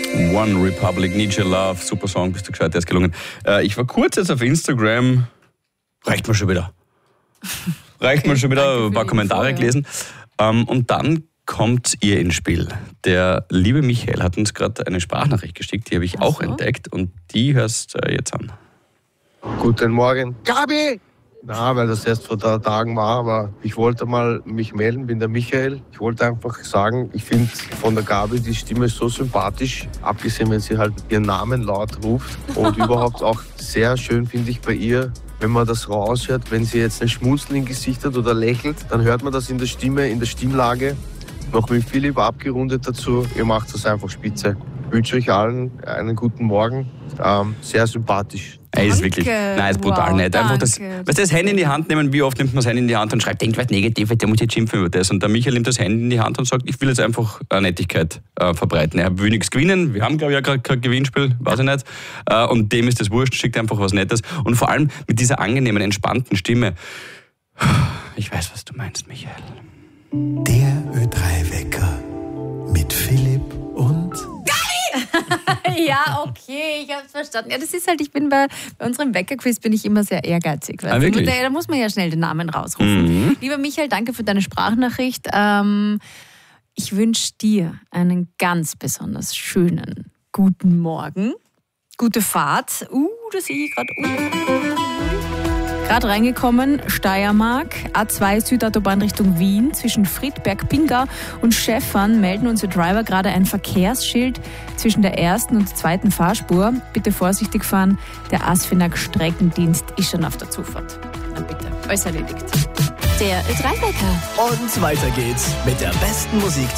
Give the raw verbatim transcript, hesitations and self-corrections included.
One Republic, Need Your Love, super Song, bist du gescheit, der ist gelungen. Äh, ich war kurz jetzt auf Instagram, reicht mir schon wieder. Reicht okay, mir schon wieder, ein paar Kommentare gelesen. Ähm, und dann kommt ihr ins Spiel. Der liebe Michael hat uns gerade eine Sprachnachricht geschickt, die habe ich Ach auch so. entdeckt und die hörst du jetzt an. Guten Morgen. Gabi! Na, weil das erst vor drei Tagen war, aber ich wollte mal mich melden, bin der Michael. Ich wollte einfach sagen, ich finde von der Gabi die Stimme so sympathisch, abgesehen, wenn sie halt ihren Namen laut ruft. Und überhaupt auch sehr schön finde ich bei ihr, wenn man das raushört, wenn sie jetzt ein Schmunzeln im Gesicht hat oder lächelt, dann hört man das in der Stimme, in der Stimmlage. Noch mit Philipp abgerundet dazu, ihr macht das einfach spitze. Ich wünsche euch allen einen guten Morgen, ähm, sehr sympathisch. Ey, ist wirklich, nein, ist brutal wow, nett. Einfach das, weißt du, das Handy in die Hand nehmen, wie oft nimmt man das Handy in die Hand und schreibt irgendwas Negatives, der muss jetzt schimpfen über das. Und der Michael nimmt das Handy in die Hand und sagt, ich will jetzt einfach äh, Nettigkeit äh, verbreiten. Er will nichts gewinnen, wir haben glaube ich ja gerade kein Gewinnspiel, weiß ich nicht. Äh, und dem ist das wurscht, schickt einfach was Nettes. Und vor allem mit dieser angenehmen, entspannten Stimme. Ich weiß, was du meinst, Michael. Der Ö drei Wecker mit Philipp und... Ja, okay, ich hab's verstanden. Ja, das ist halt, ich bin bei, bei unserem Weckerquiz bin ich immer sehr ehrgeizig. Weil ah, wirklich? Da, da muss man ja schnell den Namen rausrufen. Mhm. Lieber Michael, danke für deine Sprachnachricht. Ähm, ich wünsche dir einen ganz besonders schönen guten Morgen. Gute Fahrt. Uh, das sehe ich gerade. Uh. Gerade reingekommen, Steiermark, A zwei Südautobahn Richtung Wien, zwischen Friedberg, Pingau und Schäffern melden unsere Driver gerade ein Verkehrsschild zwischen der ersten und zweiten Fahrspur. Bitte vorsichtig fahren, der Asfinag Streckendienst ist schon auf der Zufahrt. Na bitte, alles erledigt. Der Ö drei Wecker. Und weiter geht's mit der besten Musik